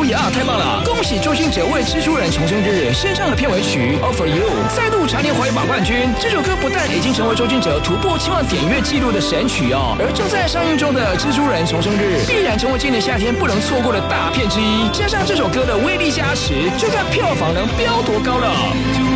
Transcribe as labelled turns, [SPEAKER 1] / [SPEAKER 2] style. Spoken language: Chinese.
[SPEAKER 1] Oh yeah， 太棒了！恭喜周兴哲为蜘蛛人重生日献上了片尾曲 All For You， 再度蝉联华语榜冠军。这首歌不但已经成为周兴哲突破7万点阅纪录的神曲哦，而正在上映中的蜘蛛人重生日必然成为今年夏天不能错过的大片之一。加上这首歌的威力加持，就看票房能飙多高了。